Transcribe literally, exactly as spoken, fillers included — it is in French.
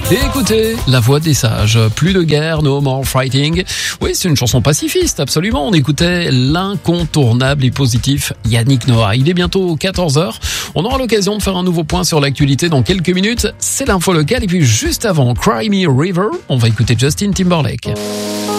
Et écoutez, la voix des sages, plus de guerre, no more fighting. Oui, c'est une chanson pacifiste, absolument. On écoutait l'incontournable et positif Yannick Noah. Il est bientôt quatorze heures. On aura l'occasion de faire un nouveau point sur l'actualité dans quelques minutes. C'est l'info locale. Et puis juste avant Cry Me a River, on va écouter Justin Timberlake.